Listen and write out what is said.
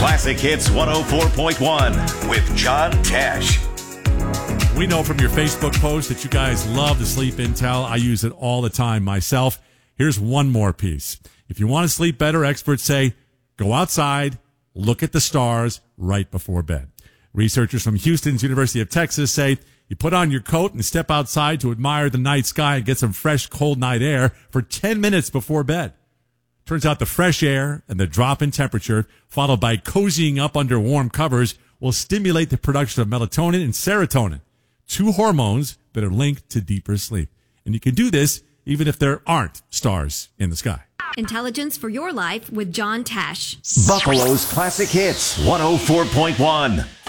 Classic Hits 104.1 with John Tesh. We know from your Facebook post that you guys love the sleep intel. I use it all the time myself. Here's one more piece. If you want to sleep better, experts say go outside, look at the stars right before bed. Researchers from Houston's University of Texas say you put on your coat and step outside to admire the night sky and get some fresh, cold night air for 10 minutes before bed. Turns out the fresh air and the drop in temperature, followed by cozying up under warm covers, will stimulate the production of melatonin and serotonin, two hormones that are linked to deeper sleep. And you can do this even if there aren't stars in the sky. Intelligence for your life with John Tesh. Buffalo's Classic Hits 104.1.